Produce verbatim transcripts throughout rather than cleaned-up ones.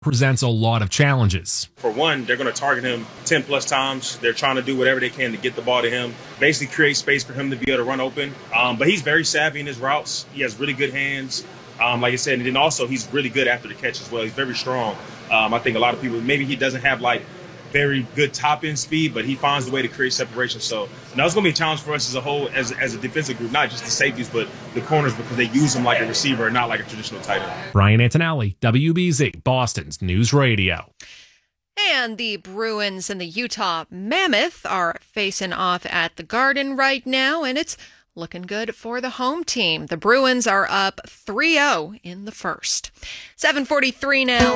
presents a lot of challenges. For one, they're going to target him ten plus times. They're trying to do whatever they can to get the ball to him, basically create space for him to be able to run open. Um, but he's very savvy in his routes. He has really good hands, um, like I said, and then also he's really good after the catch as well. He's very strong. Um, I think a lot of people, maybe he doesn't have like very good top end speed, but he finds the way to create separation. So now it's going to be a challenge for us as a whole, as, as a defensive group, not just the safeties, but the corners, because they use him like a receiver and not like a traditional tight end. Brian Antonelli, W B Z, Boston's News Radio. And the Bruins and the Utah Mammoth are facing off at the Garden right now, and it's looking good for the home team. The Bruins are up three oh in the first. seven forty-three now.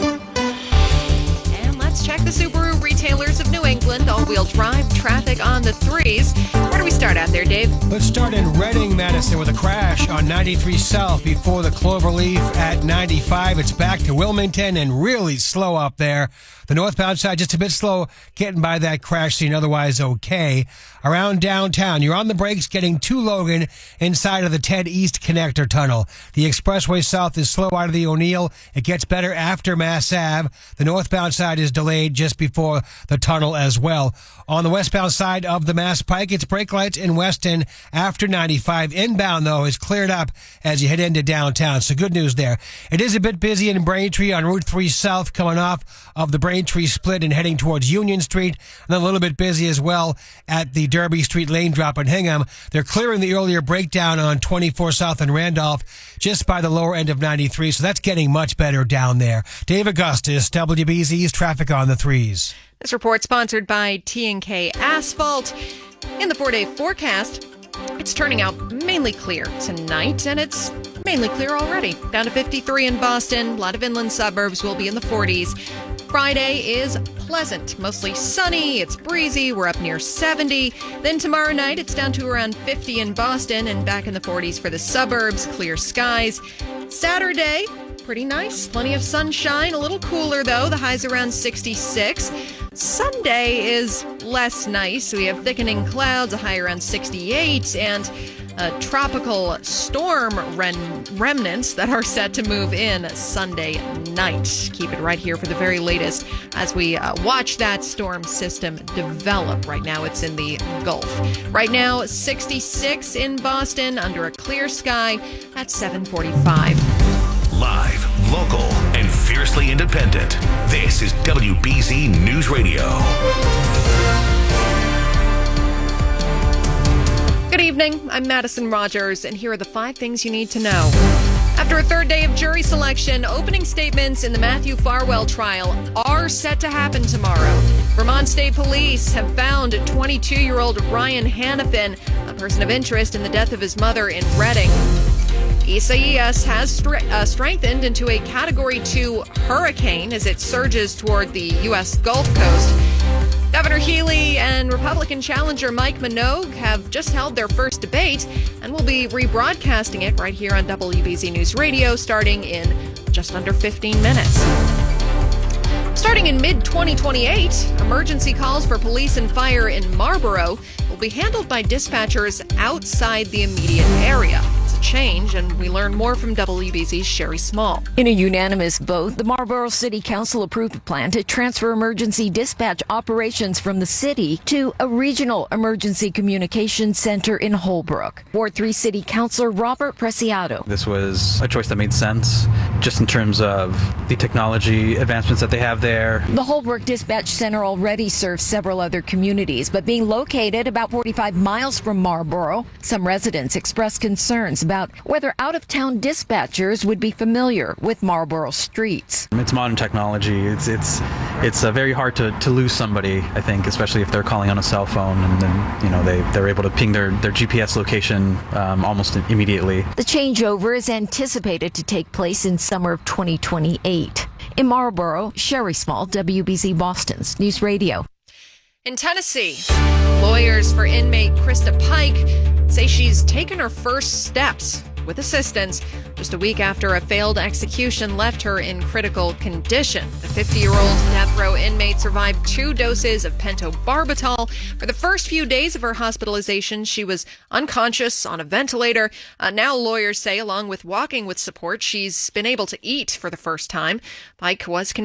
Check the Subaru retailers of New England. All-wheel drive traffic on the threes. Where do we start out there, Dave? Let's start in Reading, Madison, with a crash on ninety-three South before the Cloverleaf at ninety-five. It's back to Wilmington and really slow up there. The northbound side just a bit slow getting by that crash scene, otherwise okay. Around downtown, you're on the brakes getting to Logan inside of the Ted East Connector Tunnel. The expressway south is slow out of the O'Neill. It gets better after Mass Ave. The northbound side is delayed just before the tunnel as well. On the westbound side of the Mass Pike, it's brake lights in Weston after ninety-five. Inbound, though, is cleared up as you head into downtown. So good news there. It is a bit busy in Braintree on Route three South coming off of the Braintree split and heading towards Union Street. And then a little bit busy as well at the Derby Street lane drop in Hingham. They're clearing the earlier breakdown on twenty-four South and Randolph just by the lower end of ninety-three. So that's getting much better down there. Dave Augustus, W B Z's Traffic on the Threes. This report sponsored by T and K Asphalt. In the four-day forecast, it's turning out mainly clear tonight, and it's mainly clear already. Down to fifty-three in Boston. A lot of inland suburbs will be in the forties. Friday is pleasant, mostly sunny, it's breezy, we're up near seventy. Then tomorrow night, it's down to around fifty in Boston and back in the forties for the suburbs, clear skies. Saturday, pretty nice, plenty of sunshine, a little cooler though, the high's around sixty-six. Sunday is less nice. We have thickening clouds, a high around sixty-eight, and uh, tropical storm rem- remnants that are set to move in Sunday night. Keep it right here for the very latest as we uh, watch that storm system develop. Right now it's in the Gulf. Right now, sixty-six in Boston under a clear sky at seven forty-five. Live, local, and fiercely independent. This is W B Z News Radio. Good evening. I'm Madison Rogers, and here are the five things you need to know. After a third day of jury selection, opening statements in the Matthew Farwell trial are set to happen tomorrow. Vermont State Police have found twenty-two-year-old Ryan Hannafin, a person of interest in the death of his mother in Reading. Isaias has stri- uh, strengthened into a Category two hurricane as it surges toward the U S Gulf Coast. Governor Healy and Republican challenger Mike Minogue have just held their first debate and will be rebroadcasting it right here on W B Z News Radio starting in just under fifteen minutes. Starting in mid twenty twenty-eight, emergency calls for police and fire in Marlboro will be handled by dispatchers outside the immediate area. It's a change, and we learn more from W B Z's Sherry Small. In a unanimous vote, the Marlboro City Council approved a plan to transfer emergency dispatch operations from the city to a regional emergency communications center in Holbrook. Ward three City Councilor Robert Preciado. This was a choice that made sense, just in terms of the technology advancements that they have there. The Holbrook Dispatch Center already serves several other communities, but being located about forty-five miles from Marlboro, some residents expressed concerns about whether out-of-town dispatchers would be familiar with Marlboro streets. It's modern technology. It's it's it's uh, very hard to, to lose somebody, I think, especially if they're calling on a cell phone, and then you know they they're able to ping their, their G P S location um, almost immediately. The changeover is anticipated to take place in summer of twenty twenty-eight. In Marlboro, Sherry Small, W B Z Boston's News Radio. In Tennessee, lawyers for inmate Krista Pike say she's taken her first steps with assistance just a week after a failed execution left her in critical condition. The fifty-year-old death row inmate survived two doses of pentobarbital. For the first few days of her hospitalization, she was unconscious on a ventilator. Uh, now lawyers say, along with walking with support, she's been able to eat for the first time. Pike was